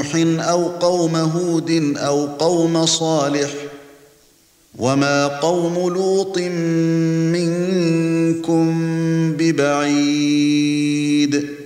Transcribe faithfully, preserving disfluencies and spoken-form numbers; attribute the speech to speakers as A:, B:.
A: نوح أو قوم هود أو قوم صالح وما قوم لوط منكم ببعيد